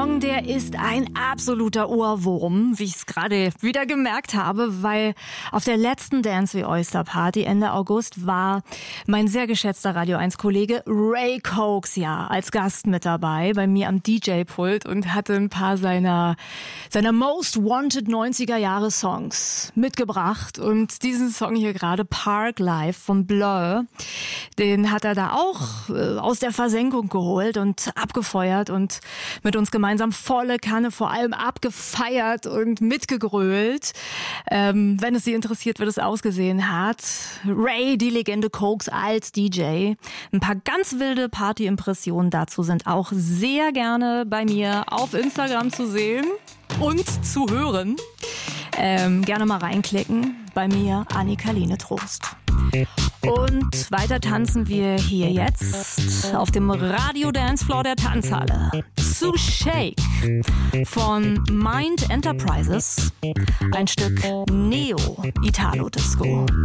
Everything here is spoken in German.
Song, der ist ein absoluter Ohrwurm, wie ich es gerade wieder gemerkt habe, weil auf der letzten Dance the Oyster Party Ende August war mein sehr geschätzter Radio 1 Kollege Ray Cokes ja als Gast mit dabei bei mir am DJ-Pult und hatte ein paar seiner Most Wanted 90er Jahre Songs mitgebracht. Und diesen Song hier gerade, Park Life von Blur, den hat er da auch aus der Versenkung geholt und abgefeuert und mit uns gemeinsam volle Kanne vor allem abgefeiert und mitgegrölt. Wenn es Sie interessiert, wie das ausgesehen hat. Ray, die Legende Cokes als DJ. Ein paar ganz wilde Party-Impressionen dazu sind auch sehr gerne bei mir auf Instagram zu sehen und zu hören. Gerne mal reinklicken. Bei mir Annika-Lene Trost. Und weiter tanzen wir hier jetzt auf dem Radio-Dancefloor der Tanzhalle zu Shake von Mind Enterprises, ein Stück Neo-Italo-Disco.